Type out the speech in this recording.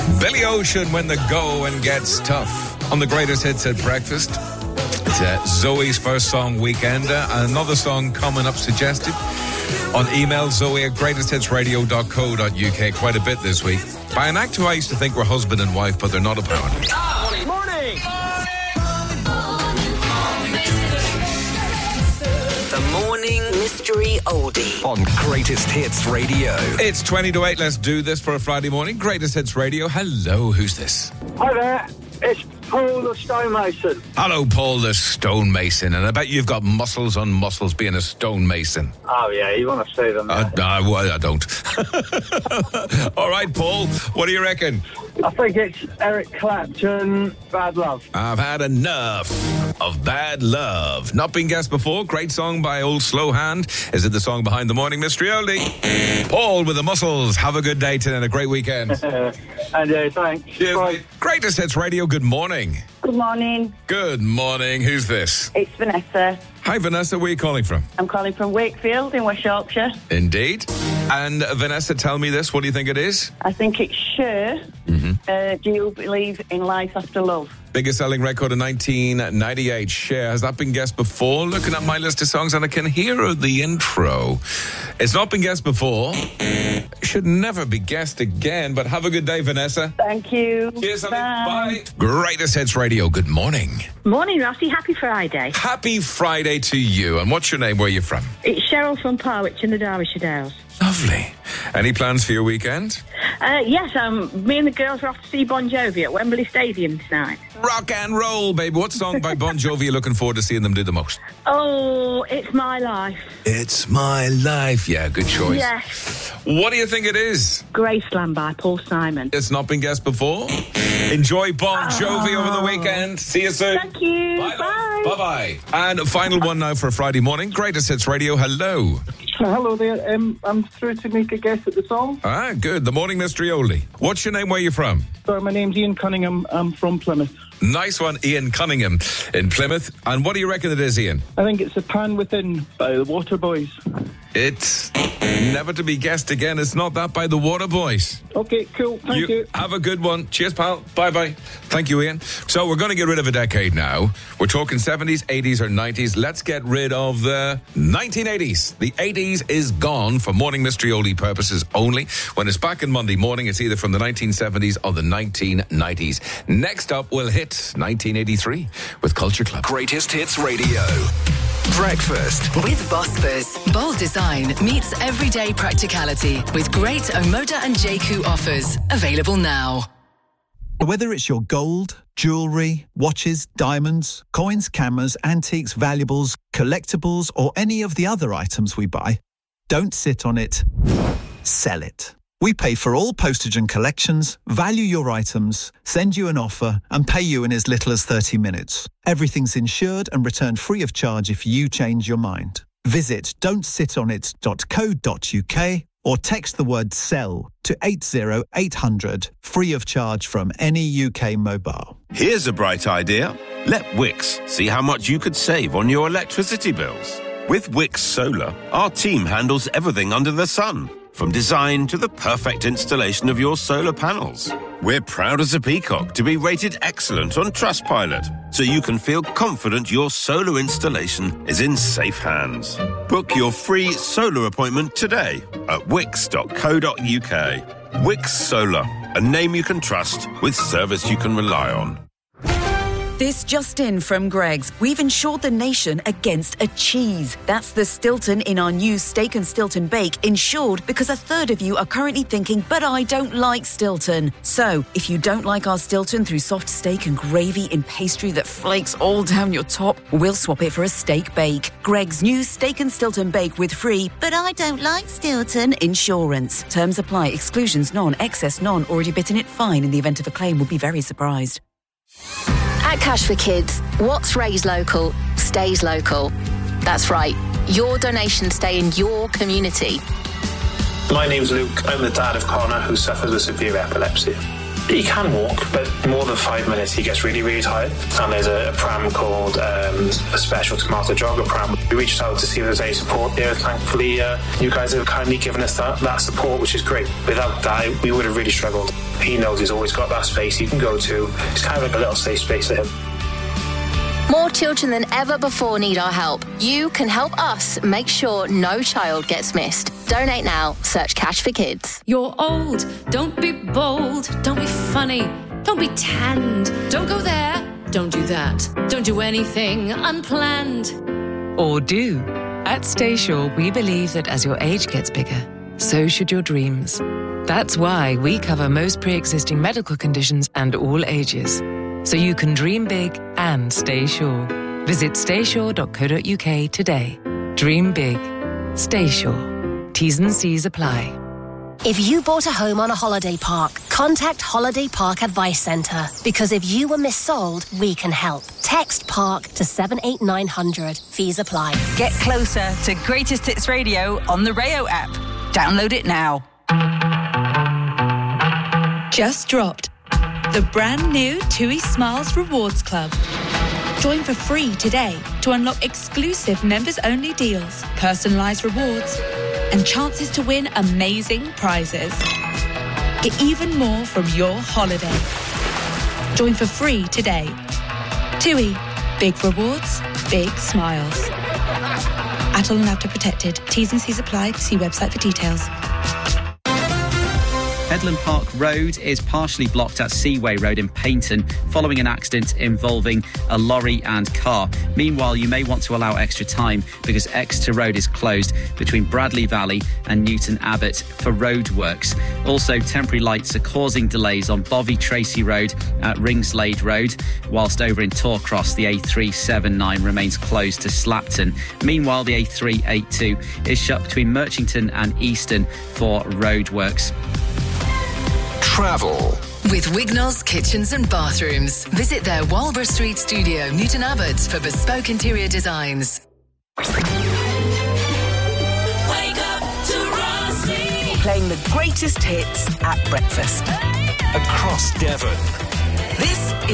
Billy Ocean, When the Going Gets Tough. On the greatest hits at breakfast. It's Zoe's first song, Weekender. Another song coming up suggested on email, Zoe at greatesthitsradio.co.uk. Quite a bit this week. By an act who I used to think were husband and wife, but they're not apparently. Morning! The Morning Mystery Oldie on Greatest Hits Radio. It's 20 to 8. Let's do this for a Friday morning. Greatest Hits Radio. Hello, who's this? Hi there, it's Paul the Stonemason. Hello, Paul the Stonemason. And I bet you've got muscles on muscles being a stonemason. Oh yeah, you want to say them? Well, I don't. All right, Paul, what do you reckon? I think it's Eric Clapton, Bad Love. I've had enough of bad love. Not been guessed before. Great song by Old Slow Hand. Is it the song behind the Morning Mystery Oldie? Paul with the muscles. Have a good day today and a great weekend. And thanks. Cheers, Bye. mate. Greatest Hits Radio. Good morning. Good morning. Good morning. Who's this? It's Vanessa. Hi, Vanessa. Where are you calling from? I'm calling from Wakefield in West Yorkshire. Indeed. And Vanessa, tell me this. What do you think it is? I think it's Cher. Do you believe in life after love? Biggest selling record in 1998. Cher. Has that been guessed before? Looking at my list of songs and I can hear the intro. It's not been guessed before. Should never be guessed again, but have a good day, Vanessa. Thank you. Cheers, honey. Bye. Bye. Greatest Hits Radio. Good morning. Morning, Rossi. Happy Friday. Happy Friday to you. And what's your name? Where are you from? It's Cheryl from Parwich in the Derbyshire Dales. Lovely. Any plans for your weekend? Yes, me and the girls are off to see Bon Jovi at Wembley Stadium tonight. Rock and roll, baby. What song by Bon Jovi are you looking forward to seeing them do the most? Oh, It's My Life. It's My Life. Yeah, good choice. Yes. What do you think it is? Graceland by Paul Simon. It's not been guessed before. Enjoy Bon Jovi over the weekend. See you soon. Thank you. Bye. Bye. Bye-bye. And a final one now for a Friday morning. Greatest Hits Radio. Hello. Hello there, I'm through to make a guess at the song. Ah, good. The Morning Mystery Oldie. What's your name? Where are you from? Sorry, my name's Ian Cunningham. I'm from Plymouth. Nice one, Ian Cunningham in Plymouth. And what do you reckon it is, Ian? I think it's The Pan Within by the Waterboys. It's never to be guessed again. It's not that by the Waterboys. Okay, cool. Thank you. Have a good one. Cheers, pal. Bye-bye. Thank you, Ian. So we're going to get rid of a decade now. We're talking 70s, 80s or 90s. Let's get rid of the 1980s. The 80s is gone for Morning Mystery Oldie purposes only. When it's back on Monday morning, it's either from the 1970s or the 1990s. Next up, we'll hit 1983 with Culture Club. Greatest Hits Radio. Breakfast with Vosper's. Bold design meets everyday practicality with great Omoda and J.Crew offers. Available now. Whether it's your gold, jewellery, watches, diamonds, coins, cameras, antiques, valuables, collectibles, or any of the other items we buy, don't sit on it, sell it. We pay for all postage and collections, value your items, send you an offer, and pay you in as little as 30 minutes. Everything's insured and returned free of charge if you change your mind. Visit don'tsitonit.co.uk or text the word SELL to 80800, free of charge from any UK mobile. Here's a bright idea. Let Wix see how much you could save on your electricity bills. With Wix Solar, our team handles everything under the sun, from design to the perfect installation of your solar panels. We're proud as a peacock to be rated excellent on Trustpilot, so you can feel confident your solar installation is in safe hands. Book your free solar appointment today at wix.co.uk. Wix Solar, a name you can trust with service you can rely on. This just in from Greggs. We've insured the nation against a cheese. That's the Stilton in our new Steak and Stilton Bake, insured because a third of you are currently thinking, but I don't like Stilton. So, if you don't like our Stilton through soft steak and gravy in pastry that flakes all down your top, we'll swap it for a steak bake. Greggs' new Steak and Stilton Bake with free, but I don't like Stilton insurance. Terms apply. Exclusions none. Excess none. Already bitten it fine. In the event of a claim, will be very surprised. At Cash for Kids, what's raised local stays local. That's right. Your donations stay in your community. My name's Luke. I'm the dad of Connor, who suffers with severe epilepsy. He can walk, but more than 5 minutes he gets really, really tired. And there's a pram called a special tomato jogger pram. We reached out to see if there's any support there. Thankfully, you guys have kindly given us that support, which is great. Without that, we would have really struggled. He knows he's always got that space he can go to. It's kind of like a little safe space for him. More children than ever before need our help. You can help us make sure no child gets missed. Donate now. Search Cash for Kids. You're old. Don't be bold. Don't be funny. Don't be tanned. Don't go there. Don't do that. Don't do anything unplanned. Or do. At Staysure, we believe that as your age gets bigger, so should your dreams. That's why we cover most pre-existing medical conditions and all ages. So you can dream big and stay sure. Visit staysure.co.uk today. Dream big. Stay sure. T's and C's apply. If you bought a home on a holiday park, contact Holiday Park Advice Centre. Because if you were missold, we can help. Text PARK to 78900. Fees apply. Get closer to Greatest Hits Radio on the Rayo app. Download it now. Just dropped. The brand new TUI Smiles Rewards Club. Join for free today to unlock exclusive members-only deals, personalised rewards, and chances to win amazing prizes. Get even more from your holiday. Join for free today. TUI. Big rewards, big smiles. Atoll and After Protected. T's and C's apply. See website for details. Headland Park Road is partially blocked at Seaway Road in Paignton following an accident involving a lorry and car. Meanwhile, you may want to allow extra time because Exeter Road is closed between Bradley Valley and Newton Abbot for roadworks. Also, temporary lights are causing delays on Bovey Tracy Road at Ringslade Road, whilst over in Torcross, the A379 remains closed to Slapton. Meanwhile, the A382 is shut between Merchington and Easton for roadworks. Travel. With Wignall's Kitchens and Bathrooms. Visit their Walborough Street studio, Newton Abbot, for bespoke interior designs. Wake up to Rossi. Playing the greatest hits at breakfast. Across Devon. This is